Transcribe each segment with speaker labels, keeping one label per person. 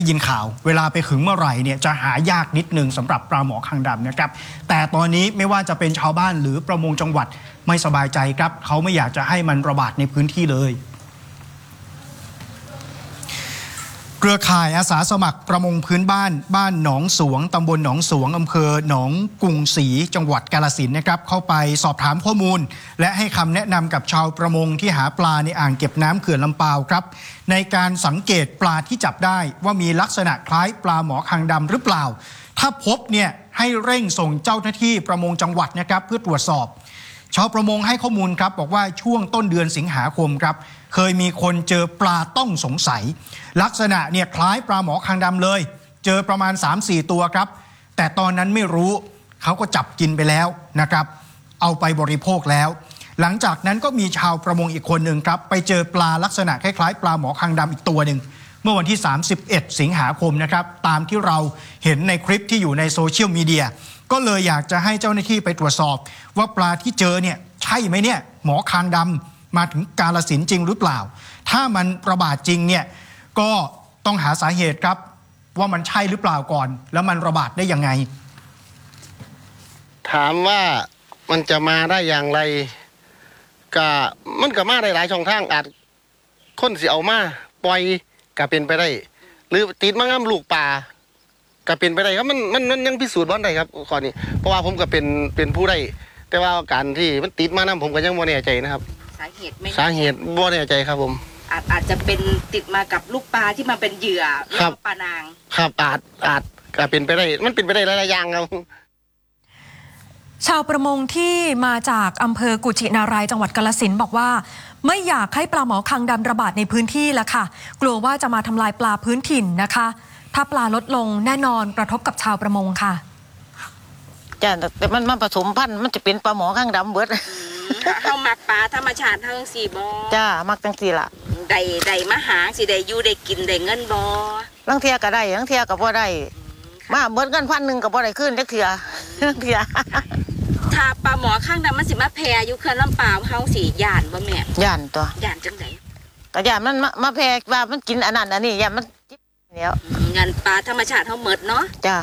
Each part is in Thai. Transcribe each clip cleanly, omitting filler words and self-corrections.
Speaker 1: ยินข่าวเวลาไปขึงเมื่อไหร่เนี่ยจะหายากนิดนึงสำหรับปลาหมอคางดำนะครับแต่ตอนนี้ไม่ว่าจะเป็นชาวบ้านหรือประมงจังหวัดไม่สบายใจครับเขาไม่อยากจะให้มันระบาดในพื้นที่เลยเครือข่ายอาสาสมัครประมงพื้นบ้านหนองสวงตำบลหนองสวงอำเภอหนองกรุงศรีจังหวัดกาฬสินธุ์นะครับเข้าไปสอบถามข้อมูลและให้คำแนะนำกับชาวประมงที่หาปลาในอ่างเก็บน้ำเขื่อนลำปาวครับในการสังเกตปลาที่จับได้ว่ามีลักษณะคล้ายปลาหมอคางดำหรือเปล่าถ้าพบเนี่ยให้เร่งส่งเจ้าหน้าที่ประมงจังหวัดนะครับเพื่อตรวจสอบชาวประมงให้ข้อมูลครับบอกว่าช่วงต้นเดือนสิงหาคมครับเคยมีคนเจอปลาต้องสงสัยลักษณะเนี่ยคล้ายปลาหมอคางดำเลยเจอประมาณ 3-4 ตัวครับแต่ตอนนั้นไม่รู้เขาก็จับกินไปแล้วนะครับเอาไปบริโภคแล้วหลังจากนั้นก็มีชาวประมงอีกคนหนึ่งครับไปเจอปลาลักษณะคล้ายๆปลาหมอคางดำอีกตัวหนึ่งเมื่อวันที่31สิงหาคมนะครับตามที่เราเห็นในคลิปที่อยู่ในโซเชียลมีเดียก็เลยอยากจะให้เจ้าหน้าที่ไปตรวจสอบว่าปลาที่เจอเนี่ยใช่ไหมเนี่ยหมอคางดำมาถึงกาฬสินธุ์จริงหรือเปล่าถ้ามันระบาดจริงเนี่ยก็ต้องหาสาเหตุครับว่ามันใช่หรือเปล่าก่อนแล้วมันระบาดได้ยังไง
Speaker 2: ถามว่ามันจะมาได้อย่างไรก็มันก็มาได้หลายช่องทางอาจคนสิเอามาปล่อยก็เป็นไปได้หรือติดมางามลูกปลาก็เป็นไปได้ครับมันยังพิสูจน์บ่ได้ครับข้อนี้เพราะว่าผมก็เป็นผู้ได้แต่ว่าการที่มันติดมานั้นผมก็ยังบ่แน่ใจนะครับสาเหตุบ่แน่ใจครับผม
Speaker 3: อาจจะเป็นติดมากับลูกปลาที่มาเป็นเหยื่อล่อปลานาง
Speaker 2: ครับอาจก็เป็นไปได้มันเป็นไปได้หลายอย่างครับ
Speaker 4: ชาวประมงที่มาจากอำเภอกุชินารายจังหวัดกาฬสินธุ์บอกว่าไม่อยากให้ปลาหมอคางดำระบาดในพื้นที่ละค่ะกลัวว่าจะมาทำลายปลาพื้นถิ่นนะคะถ้าปลาลดลงแน่นอนกระทบกับชาวประมงค่ะ
Speaker 5: จ้าแต่มันมาผสมพันธุ์มันจะเป็นปลาหมอคางดำเบิด
Speaker 3: เข้ามักปลาธรรมชาติทั้งสี่บ่
Speaker 5: จ้ามักทั้งสี่ละ
Speaker 3: ได้มาหาสิได้อยู่ได้กินได้เงินบ่
Speaker 5: ลังเทียก็ได้ลังเทียก็บ่ได้มาเบิดเงิน1,000ก็บ่ได้ขึ้นจักเทีย
Speaker 3: ถ้าปลาหมอข้างดำมันสิมาแพร่อยู่เขื่อนลำปาวเฮาสิย่านบ่แม่
Speaker 5: ย่านตัว
Speaker 3: ย่านจังได๋
Speaker 5: ก็ย่านมันมาแพร่ว่ามันกินอันนั้นอันนี้ย่านมันแล้ว
Speaker 3: งานปลาธรรมชาติเฮาหมดเนาะ
Speaker 5: จ้า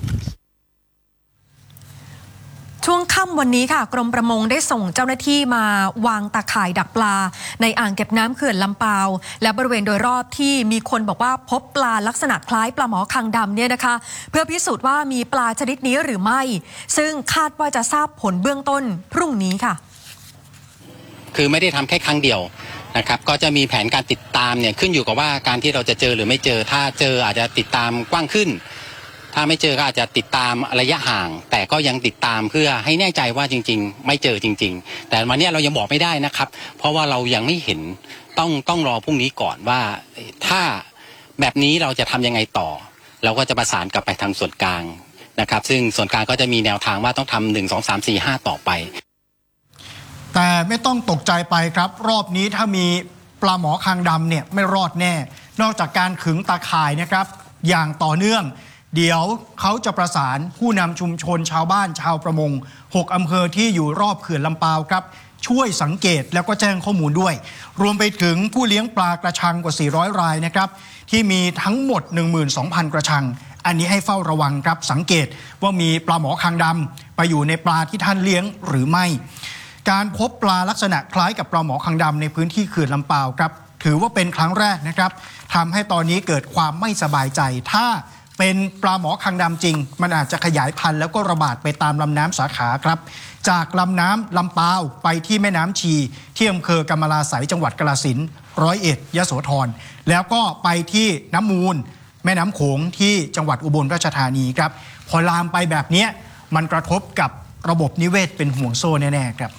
Speaker 4: ช่วงค่ำวันนี้ค่ะกรมประมงได้ส่งเจ้าหน้าที่มาวางตาข่ายดักปลาในอ่างเก็บน้ำเขื่อนลำปาวและบริเวณโดยรอบที่มีคนบอกว่าพบปลาลักษณะคล้ายปลาหมอคางดำเนี่ยนะคะเพื่อพิสูจน์ว่ามีปลาชนิดนี้หรือไม่ซึ่งคาดว่าจะทราบผลเบื้องต้นพรุ่งนี้ค่ะ
Speaker 6: คือไม่ได้ทำแค่ครั้งเดียวนะครับก็จะมีแผนการติดตามเนี่ยขึ้นอยู่กับว่าการที่เราจะเจอหรือไม่เจอถ้าเจออาจจะติดตามกว้างขึ้นถ้าไม่เจอก็อาจจะติดตามระยะห่างแต่ก็ยังติดตามเพื่อให้แน่ใจว่าจริงๆไม่เจอจริงๆแต่วันนี้เรายังบอกไม่ได้นะครับเพราะว่าเรายังไม่เห็นต้องรอพรุ่งนี้ก่อนว่าถ้าแบบนี้เราจะทำยังไงต่อเราก็จะประสานกลับไปทางส่วนกลางนะครับซึ่งส่วนกลางก็จะมีแนวทางว่าต้องทำ1 2 3 4 5ต่อไป
Speaker 1: แต่ไม่ต้องตกใจไปครับรอบนี้ถ้ามีปลาหมอคางดำเนี่ยไม่รอดแน่นอกจากการขึงตาข่ายนะครับอย่างต่อเนื่องเดี๋ยวเขาจะประสานผู้นำชุมชนชาวบ้านชาวประมง6อำเภอที่อยู่รอบเขื่อนลำปาวครับช่วยสังเกตแล้วก็แจ้งข้อมูลด้วยรวมไปถึงผู้เลี้ยงปลากระชังกว่า400รายนะครับที่มีทั้งหมด 12,000 กระชังอันนี้ให้เฝ้าระวังครับสังเกตว่ามีปลาหมอคางดำไปอยู่ในปลาที่ท่านเลี้ยงหรือไม่การพบปลาลักษณะคล้ายกับปลาหมอคางดำในพื้นที่เขื่อนลำปาวครับถือว่าเป็นครั้งแรกนะครับทำให้ตอนนี้เกิดความไม่สบายใจถ้าเป็นปลาหมอคางดำจริงมันอาจจะขยายพันธุ์แล้วก็ระบาดไปตามลำน้ำสาขาครับจากลำน้ำลำปาวไปที่แม่น้ำชีที่อำเภอกำมะลาไสยจังหวัดกาฬสินธุ์100 เอ็ดยโสธรแล้วก็ไปที่น้ำมูลแม่น้ำโขงที่จังหวัดอุบลราชธานีครับพอลามไปแบบนี้มันกระทบกับระบบนิเวศเป็นห่วงโซ่แน่ๆครับ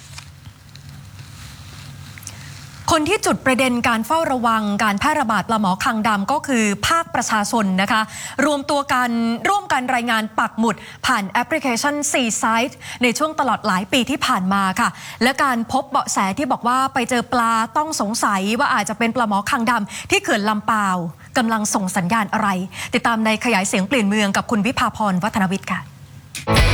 Speaker 4: คนที่จุดประเด็นการเฝ้าระวังการแพร่ระบาดปลาหมอคางดำก็คือภาคประชาชนนะคะรวมตัวกันร่วมกันรายงานปักหมุดผ่านแอปพลิเคชันSeasightในช่วงตลอดหลายปีที่ผ่านมาค่ะและการพบเบาะแสที่บอกว่าไปเจอปลาต้องสงสัยว่าอาจจะเป็นปลาหมอคางดำที่เขื่อนลำปาวกำลังส่งสัญญาณอะไรติดตามในขยายเสียงเปลี่ยนเมืองกับคุณวิภาพรวัฒนวิทย์ค่ะ